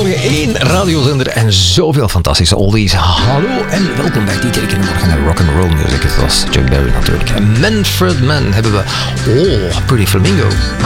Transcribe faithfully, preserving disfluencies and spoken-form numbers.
Goedemorgen, één radiozender en zoveel fantastische oldies. Hallo en welkom bij Dieterik in de Morgen Rock'n'Roll Music. Het was Chuck Berry natuurlijk. Manfred Mann hebben we. Oh, Pretty Flamingo.